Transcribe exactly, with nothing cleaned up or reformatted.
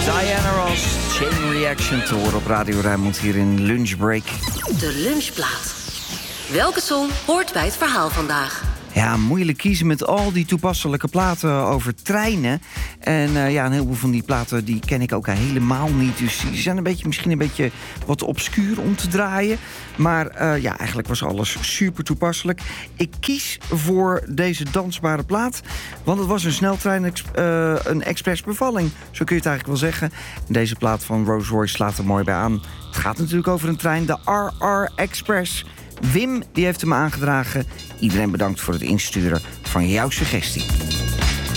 Diana Ross, Chain Reaction te horen op Radio Rijnmond hier in Lunchbreak. De lunchplaat. Welke song hoort bij het verhaal vandaag? Ja, moeilijk kiezen met al die toepasselijke platen over treinen. En uh, ja, een heleboel van die platen die ken ik ook helemaal niet. Dus die zijn een beetje, misschien een beetje wat obscuur om te draaien. Maar uh, ja, eigenlijk was alles super toepasselijk. Ik kies voor deze dansbare plaat. Want het was een sneltrein, uh, een express bevalling. Zo kun je het eigenlijk wel zeggen. Deze plaat van Rose Royce slaat er mooi bij aan. Het gaat natuurlijk over een trein, de R R Express. Wim die heeft hem aangedragen. Iedereen bedankt voor het insturen van jouw suggestie.